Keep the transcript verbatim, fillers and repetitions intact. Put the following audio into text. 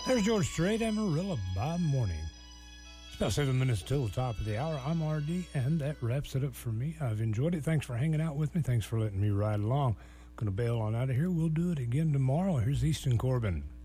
There's George Strait, Amarillo by morning. It's about seven minutes till the top of the hour. I'm R D, and that wraps it up for me. I've enjoyed it. Thanks for hanging out with me. Thanks for letting me ride along. Going to bail on out of here. We'll do it again tomorrow. Here's Easton Corbin.